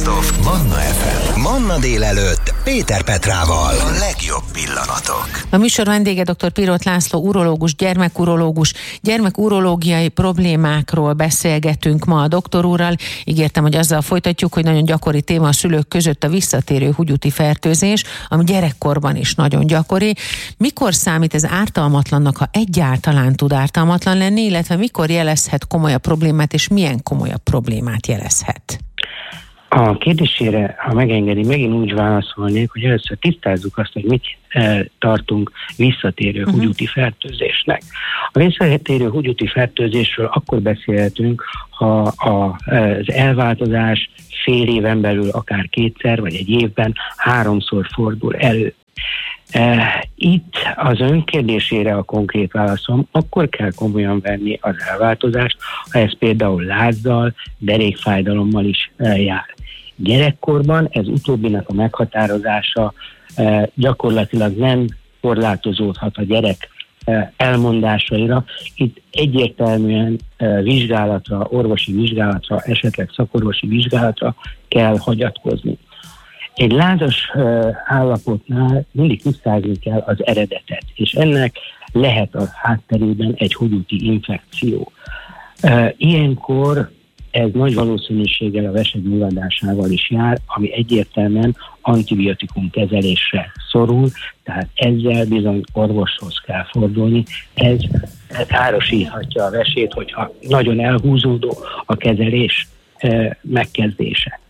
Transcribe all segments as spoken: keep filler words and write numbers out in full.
Best of Manna ef em. Manna délelőtt Péter Petrával. A legjobb pillanatok. A műsor vendége dr. Piroth László, urológus, gyermekurológus. Gyermekurológiai problémákról beszélgetünk ma a doktor úrral. Ígértem, hogy azzal folytatjuk, hogy nagyon gyakori téma a szülők között a visszatérő húgyúti fertőzés, ami gyerekkorban is nagyon gyakori. Mikor számít ez ártalmatlannak, ha egyáltalán tud ártalmatlan lenni, illetve mikor jelezhet komolyabb problémát, és milyen komolyabb problémát jelezhet? A kérdésére, ha megengedi, megint úgy válaszolnék, hogy először tisztázzuk azt, hogy mit e, tartunk visszatérő uh-huh. húgyúti fertőzésnek. A visszatérő húgyúti fertőzésről akkor beszélhetünk, ha a, az elváltozás fél éven belül akár kétszer, vagy egy évben háromszor fordul elő. E, itt az önkérdésére a konkrét válaszom, akkor kell komolyan venni az elváltozást, ha ez például lázzal, derékfájdalommal is e, jár. Gyerekkorban ez utóbbinak a meghatározása e, gyakorlatilag nem korlátozódhat a gyerek e, elmondásaira. Itt egyértelműen e, vizsgálatra, orvosi vizsgálatra, esetleg szakorvosi vizsgálatra kell hagyatkozni. Egy lázas uh, állapotnál mindig tisztázni kell az eredetet, és ennek lehet a hátterében egy húgyúti infekció. Uh, ilyenkor ez nagy valószínűséggel a vesegyulladásával is jár, ami egyértelműen antibiotikum kezelésre szorul, tehát ezzel bizony orvoshoz kell fordulni. Ez károsíthatja a vesét, hogyha nagyon elhúzódó a kezelés uh, megkezdése.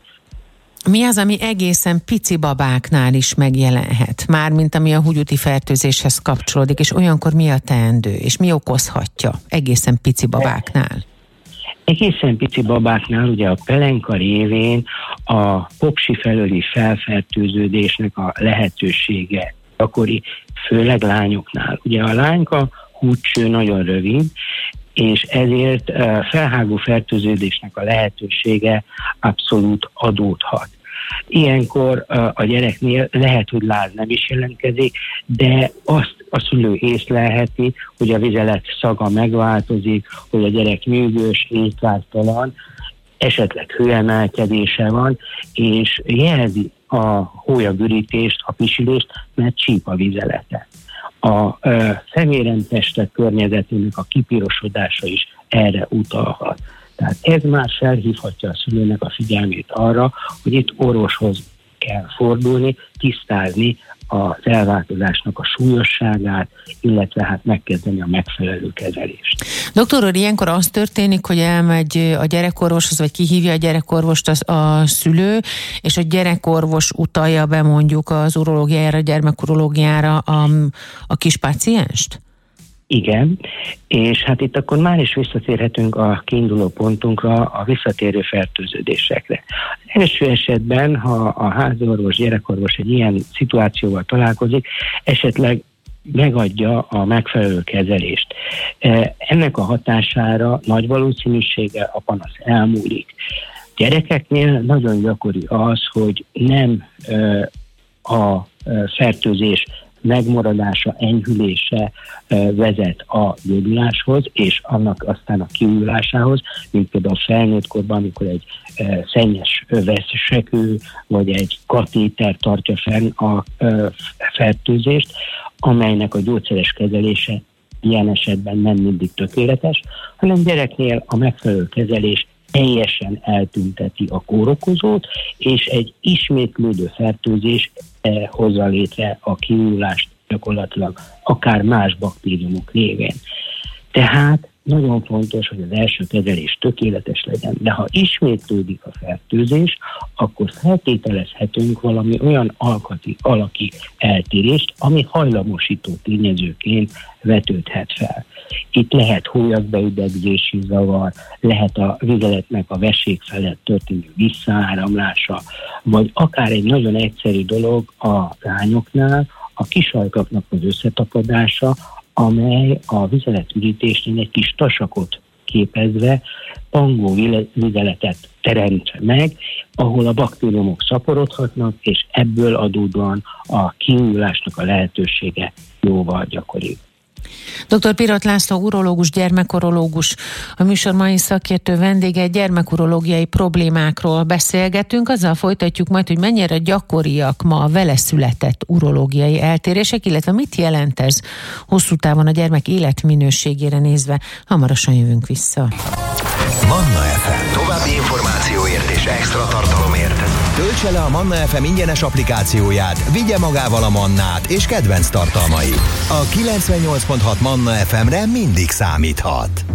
Mi az, ami egészen pici babáknál is megjelenhet? Mármint ami a húgyúti fertőzéshez kapcsolódik, és olyankor mi a teendő, és mi okozhatja egészen pici babáknál? Egészen pici babáknál ugye a pelenka révén a popsi felőli felfertőződésnek a lehetősége gyakori, főleg lányoknál. Ugye a lányka húdcső nagyon rövid, és ezért felhágó fertőződésnek a lehetősége abszolút adódhat. Ilyenkor a gyereknél lehet, hogy láz nem is jelentkezik, de azt a szülő észlelheti, hogy a vizelet szaga megváltozik, hogy a gyerek nyűgös, étvágytalan, esetleg hőemelkedése van, és jelzi a hólyagürítést, a pisilést, mert csíp a vizelete. A szeméremtestek környezetének a kipirosodása is erre utalhat. Tehát ez már felhívhatja a szülőnek a figyelmét arra, hogy itt orvoshoz kell fordulni, tisztázni az elváltozásnak a súlyosságát, illetve hát megkezdeni a megfelelő kezelést. Doktor úr, ilyenkor az történik, hogy elmegy a gyerekorvoshoz, vagy kihívja a gyerekorvost az, a szülő, és a gyerekorvos utalja be mondjuk az urológiára, a gyermekurológiára a, a kis pácienst? Igen, és hát itt akkor már is visszatérhetünk a kiinduló pontunkra, a visszatérő fertőződésekre. Az első esetben, ha a háziorvos, gyerekorvos egy ilyen szituációval találkozik, esetleg megadja a megfelelő kezelést. Ennek a hatására nagy valószínűséggel a panasz elmúlik. Gyerekeknél nagyon gyakori az, hogy nem a fertőzés megmaradása, enyhülése vezet a gyógyuláshoz, és annak aztán a kiújulásához, mint például felnőttkorban, amikor egy szennyes vesekő, vagy egy katéter tartja fenn a fertőzést, amelynek a gyógyszeres kezelése ilyen esetben nem mindig tökéletes, hanem gyereknél a megfelelő kezelés teljesen eltünteti a kórokozót, és egy ismétlődő fertőzés eh, hozza létre a kiújulást gyakorlatilag akár más baktériumok révén. Tehát nagyon fontos, hogy az első kezelés tökéletes legyen, de ha ismétlődik a fertőzés, akkor feltételezhetünk valami olyan alkati, alaki eltérést, ami hajlamosító tényezőként vetődhet fel. Itt lehet hólyagbeidegzési zavar, lehet a vizeletnek a vesék felett történő visszaáramlása, vagy akár egy nagyon egyszerű dolog a lányoknál, a kisajkaknak az összetapadása, amely a vizeletürítésnél egy kis tasakot képezve pangó vizeletet teremt meg, ahol a baktériumok szaporodhatnak, és ebből adódóan a kiújulásnak a lehetősége jóval gyakoribb. doktor Piroth László urológus, gyermekurológus, a műsor mai szakértő vendége, gyermekurológiai problémákról beszélgetünk. Azzal folytatjuk majd, hogy mennyire gyakoriak ma a vele született urológiai eltérések, illetve mit jelent ez hosszú távon a gyermek életminőségére nézve. Hamarosan jövünk vissza. Manna ef em. További információért és extra tartalomért töltse le a Manna ef em ingyenes applikációját, vigye magával a Mannát és kedvenc tartalmait. A kilencvennyolc pont hat Manna ef emre mindig számíthat.